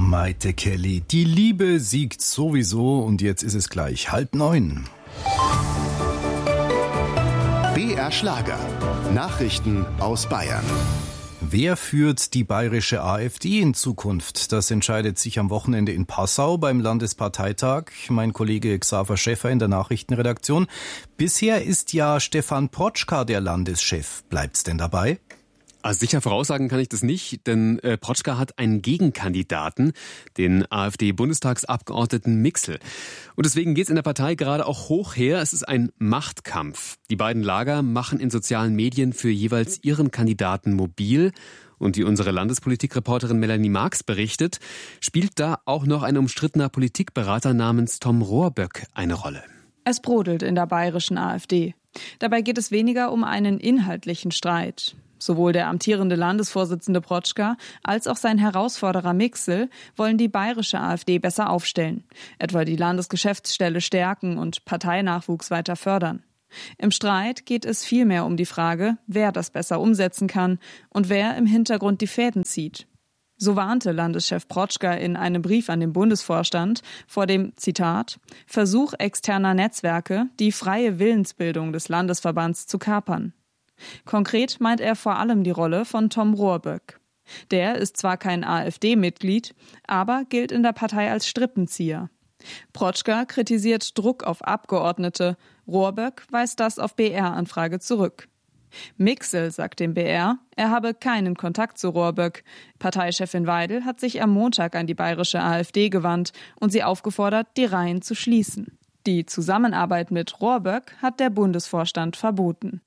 Maite Kelly. Die Liebe siegt sowieso und jetzt ist es gleich 8:30. BR Schlager. Nachrichten aus Bayern. Wer führt die bayerische AfD in Zukunft? Das entscheidet sich am Wochenende in Passau beim Landesparteitag. Mein Kollege Xaver Schäffer in der Nachrichtenredaktion. Bisher ist ja Stefan Protschka der Landeschef. Bleibt's denn dabei? Also sicher voraussagen kann ich das nicht, denn Protschka hat einen Gegenkandidaten, den AfD-Bundestagsabgeordneten Mixel. Und deswegen geht es in der Partei gerade auch hoch her. Es ist ein Machtkampf. Die beiden Lager machen in sozialen Medien für jeweils ihren Kandidaten mobil. Und wie unsere Landespolitikreporterin Melanie Marx berichtet, spielt da auch noch ein umstrittener Politikberater namens Tom Rohrböck eine Rolle. Es brodelt in der bayerischen AfD. Dabei geht es weniger um einen inhaltlichen Streit. Sowohl der amtierende Landesvorsitzende Protschka als auch sein Herausforderer Mixel wollen die bayerische AfD besser aufstellen, etwa die Landesgeschäftsstelle stärken und Parteinachwuchs weiter fördern. Im Streit geht es vielmehr um die Frage, wer das besser umsetzen kann und wer im Hintergrund die Fäden zieht. So warnte Landeschef Protschka in einem Brief an den Bundesvorstand vor dem, Zitat, Versuch externer Netzwerke, die freie Willensbildung des Landesverbands zu kapern. Konkret meint er vor allem die Rolle von Tom Rohrböck. Der ist zwar kein AfD-Mitglied, aber gilt in der Partei als Strippenzieher. Protschka kritisiert Druck auf Abgeordnete, Rohrböck weist das auf BR-Anfrage zurück. Mixel sagt dem BR, er habe keinen Kontakt zu Rohrböck. Parteichefin Weidel hat sich am Montag an die bayerische AfD gewandt und sie aufgefordert, die Reihen zu schließen. Die Zusammenarbeit mit Rohrböck hat der Bundesvorstand verboten.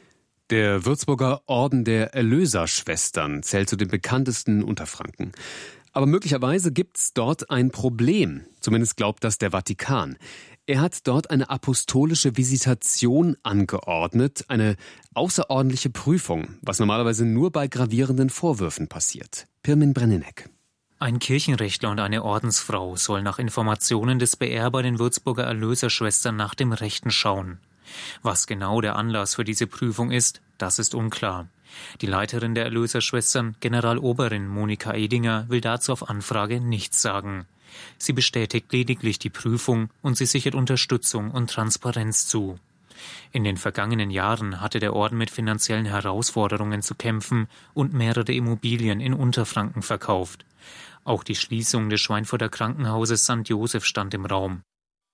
Der Würzburger Orden der Erlöserschwestern zählt zu den bekanntesten in Unterfranken. Aber möglicherweise gibt's dort ein Problem. Zumindest glaubt das der Vatikan. Er hat dort eine apostolische Visitation angeordnet, eine außerordentliche Prüfung, was normalerweise nur bei gravierenden Vorwürfen passiert. Pirmin Brenninek. Ein Kirchenrechtler und eine Ordensfrau sollen nach Informationen des BR bei den Würzburger Erlöserschwestern nach dem Rechten schauen. Was genau der Anlass für diese Prüfung ist, das ist unklar. Die Leiterin der Erlöserschwestern, Generaloberin Monika Edinger, will dazu auf Anfrage nichts sagen. Sie bestätigt lediglich die Prüfung und sie sichert Unterstützung und Transparenz zu. In den vergangenen Jahren hatte der Orden mit finanziellen Herausforderungen zu kämpfen und mehrere Immobilien in Unterfranken verkauft. Auch die Schließung des Schweinfurter Krankenhauses St. Joseph stand im Raum.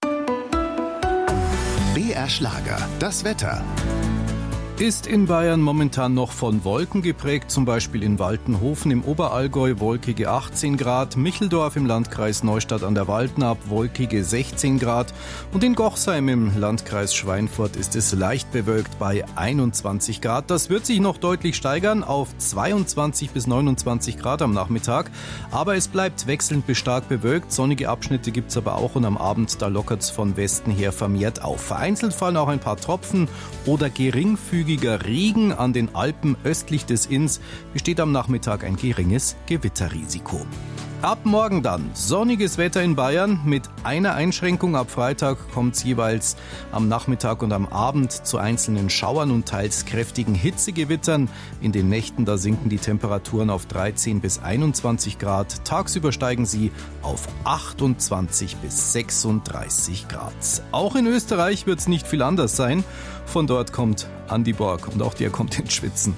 BR Schlager, das Wetter. Ist in Bayern momentan noch von Wolken geprägt, zum Beispiel in Waltenhofen im Oberallgäu wolkige 18 Grad, Micheldorf im Landkreis Neustadt an der Waldnaab wolkige 16 Grad und in Gochsheim im Landkreis Schweinfurt ist es leicht bewölkt bei 21 Grad. Das wird sich noch deutlich steigern auf 22 bis 29 Grad am Nachmittag, aber es bleibt wechselnd bis stark bewölkt. Sonnige Abschnitte gibt's aber auch und am Abend, da lockert's von Westen her vermehrt auf. Vereinzelt fallen auch ein paar Tropfen oder geringfügige Regen an den Alpen östlich des Inns, besteht am Nachmittag ein geringes Gewitterrisiko. Ab morgen dann sonniges Wetter in Bayern mit einer Einschränkung. Ab Freitag kommt es jeweils am Nachmittag und am Abend zu einzelnen Schauern und teils kräftigen Hitzegewittern. In den Nächten, da sinken die Temperaturen auf 13 bis 21 Grad. Tagsüber steigen sie auf 28 bis 36 Grad. Auch in Österreich wird es nicht viel anders sein. Von dort kommt Andi Borg und auch der kommt ins Schwitzen.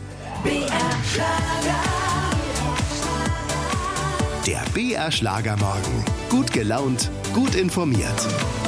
Der BR Schlagermorgen. Gut gelaunt, gut informiert.